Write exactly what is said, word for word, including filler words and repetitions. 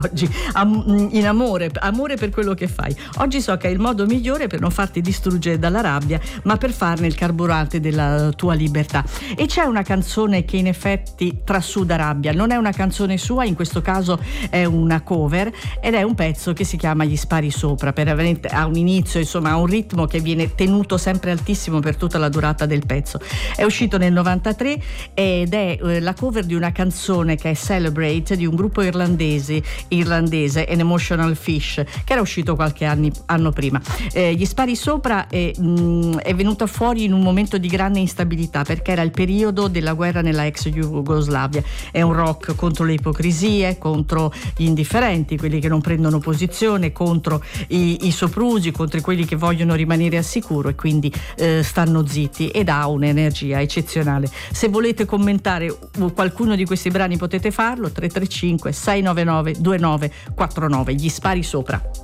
oggi am, in amore, amore per quello che fai. Oggi so che è il modo migliore per non farti distruggere dalla rabbia, ma per farne il carburante della tua libertà. E c'è una canzone che in effetti trasuda rabbia, non è una canzone sua, in questo caso è una cover ed è un pezzo che si chiama Gli spari sopra, per ha un inizio, insomma ha un ritmo che viene tenuto sempre altissimo per tutta la durata del pezzo. È uscito nel novantatré ed è eh, la cover di una canzone che è Celebrate di un gruppo irlandese irlandese An Emotional Fish, che era uscito qualche anni, anno prima. Eh, Gli spari sopra è, mh, è venuta fuori in un momento di grande instabilità, perché era il periodo della guerra nella ex Jugoslavia. È un rock contro le ipocrisie, contro gli indifferenti, quelli che non prendono posizione, contro i, i soprusi, contro quelli che vogliono rimanere al sicuro e quindi eh, stanno zitti, ed ha un'energia eccezionale. Se volete commentare qualcuno di questi brani potete farlo, tre tre cinque sei nove nove due nove quattro nove. Gli spari sopra.